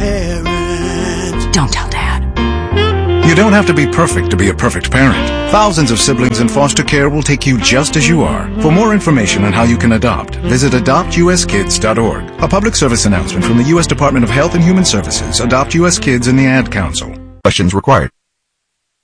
parent. Don't tell Dad. You don't have to be perfect to be a perfect parent. Thousands of siblings in foster care will take you just as you are. For more information on how you can adopt, visit adoptuskids.org. A public service announcement from the U.S. Department of Health and Human Services, Adopt U.S. Kids, and the Ad Council. Questions required.